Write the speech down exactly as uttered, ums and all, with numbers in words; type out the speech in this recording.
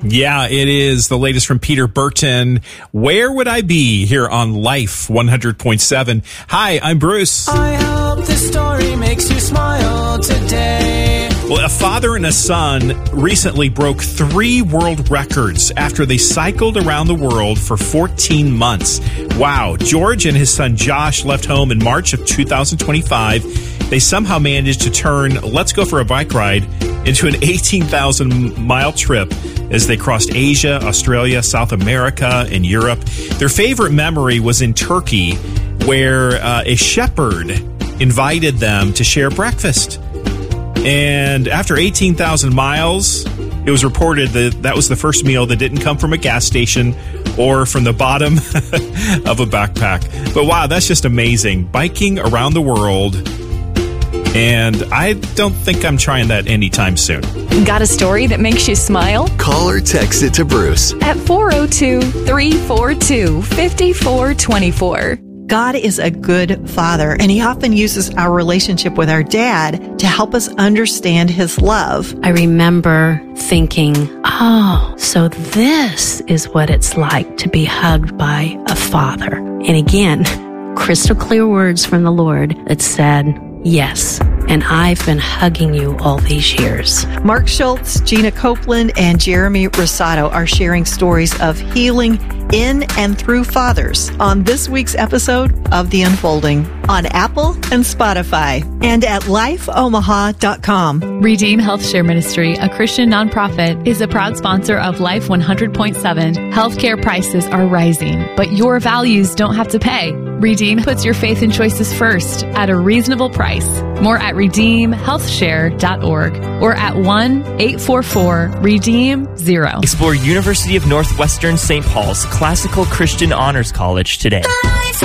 Yeah, it is the latest from Peter Burton. Where would I be here on Life one hundred point seven? Hi, I'm Bruce. I hope this story makes you smile today. Well, a father and a son recently broke three world records after they cycled around the world for fourteen months. Wow. George and his son Josh left home in March of two thousand twenty-five. They somehow managed to turn Let's Go for a Bike Ride into an eighteen thousand mile trip as they crossed Asia, Australia, South America, and Europe. Their favorite memory was in Turkey, where uh, a shepherd invited them to share breakfast. And after eighteen thousand miles, it was reported that that was the first meal that didn't come from a gas station or from the bottom of a backpack. But wow, that's just amazing. Biking around the world. And I don't think I'm trying that anytime soon. Got a story that makes you smile? Call or text it to Bruce at four oh two, three four two, five four two four. God is a good father, and he often uses our relationship with our dad to help us understand his love. I remember thinking, oh, so this is what it's like to be hugged by a father. And again, crystal clear words from the Lord that said, yes, and I've been hugging you all these years. Mark Schultz, Gina Copeland, and Jeremy Rosado are sharing stories of healing in and through fathers on this week's episode of The Unfolding on Apple and Spotify and at life omaha dot com. Redeem Health Share Ministry, a Christian nonprofit, is a proud sponsor of Life one hundred point seven. Healthcare prices are rising, but your values don't have to pay. Redeem puts your faith and choices first at a reasonable price. More at redeem health share dot org or at one eight four four redeem zero. Explore University of Northwestern Saint Paul's Classical Christian Honors College today. Life